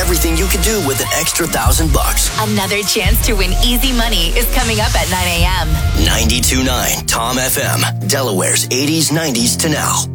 everything you could do with an extra $1,000. Another chance to win easy money is coming up at 9 a.m. 92.9 Tom FM, Delaware's 80s, 90s to now.